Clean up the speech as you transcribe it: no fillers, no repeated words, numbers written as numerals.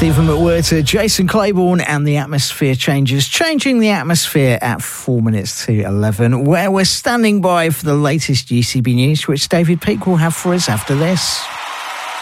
Stephen McWhirter, Jason Claiborne and the Atmosphere Changes, changing the atmosphere at 4 minutes to 11, where we're standing by for the latest UCB news, which David Peake will have for us after this.